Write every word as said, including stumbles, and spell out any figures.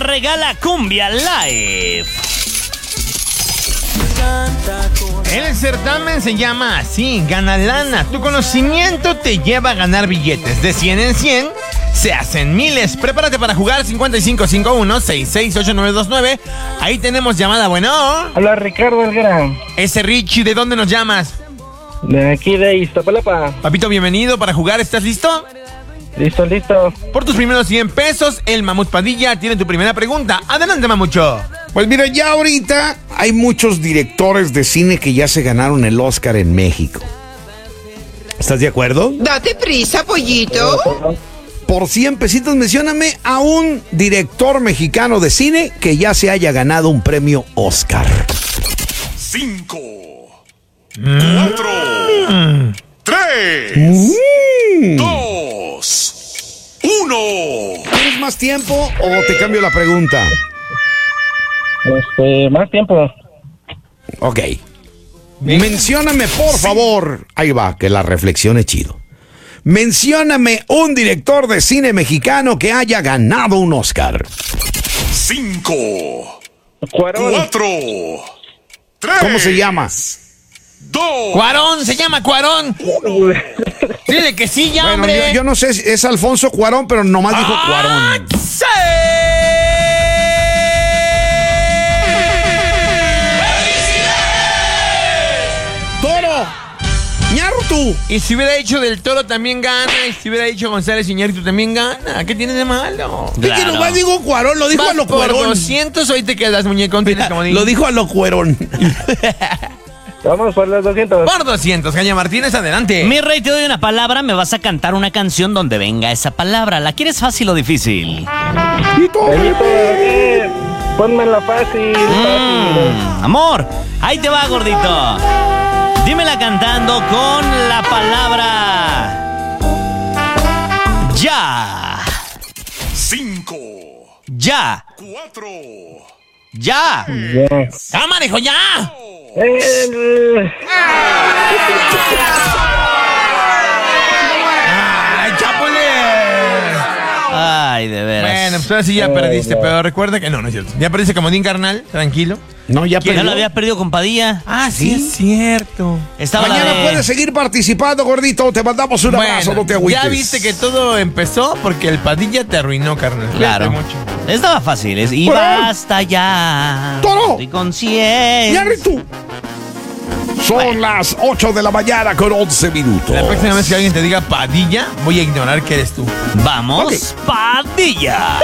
regala Cumbia Live. El certamen se llama así, Gana Lana. Tu conocimiento te lleva a ganar billetes. De cien en cien, se hacen miles. Prepárate para jugar cincuenta y cinco cincuenta y uno, sesenta y seis, ochenta y nueve veintinueve. Ahí tenemos llamada, bueno. Hola, Ricardo Helguera. Ese Richie, ¿de dónde nos llamas? De aquí de Iztapalapa. Papito, bienvenido para jugar. ¿Estás listo? Listo, listo. Por tus primeros cien pesos, el Mamut Padilla tiene tu primera pregunta. Adelante, Mamucho. Pues mira, ya ahorita hay muchos directores de cine que ya se ganaron el Oscar en México. ¿Estás de acuerdo? Date prisa, pollito. Por cien pesitos, mencióname a un director mexicano de cine que ya se haya ganado un premio Oscar. Cinco, cuatro, tres, Mm. dos, uno. ¿Tienes más tiempo o te cambio la pregunta? Este, más tiempo. Ok. Mencióname, por favor. Ahí va, que la reflexión es chido. Mencióname un director de cine mexicano que haya ganado un Oscar. Cinco, Cuarón. cuatro, tres. ¿Cómo se llama? Dos. Cuarón, se llama Cuarón. Dile que sí, ya, Bueno, hombre. yo, yo no sé si es Alfonso Cuarón, pero nomás dijo Cuarón. ¡Sí! ¡Toro! ¡Ñartu! Y si hubiera dicho Del Toro también gana. Y si hubiera dicho González Iñárritu también gana. ¿Qué tiene de malo? ¿Qué que nomás digo Cuarón? Lo dijo Vas a lo por Cuarón. doscientos, hoy te quedas, muñecón. Tienes como Lo dijo a lo Cuarón. Vamos por los doscientos. Por doscientos, Caña Martínez, adelante. Mi rey, te doy una palabra, me vas a cantar una canción donde venga esa palabra. ¿La quieres fácil o difícil? Benito, eh, pónmela fácil, fácil. Mm, amor, ahí te va, gordito. Dímela cantando con la palabra ya. Cinco, Ya. cuatro, Ya. Ya. ¡Cámara, hijo, ya! El- ¡Ay, Chapule! Ay, de veras. Bueno, pues ahora sí ya perdiste, pero recuerda que no, no es cierto. Ya perdiste como Din Carnal, tranquilo. No, ya ¿Ya perdió. lo habías perdido con Padilla? Ah, sí, es cierto. Estaba la Mañana de- puedes seguir participando, gordito. Te mandamos un abrazo, no te agüites. ya viste que todo empezó porque el Padilla te arruinó, carnal. Claro. Cuídate mucho. Estaba fácil. Es, y Bueno. basta ya. Toro. Y conciencia. ¡Ñarritu! Son las ocho de la mañana con once minutos. La próxima vez que alguien te diga Padilla, voy a ignorar que eres tú. Vamos, Ok. Padilla.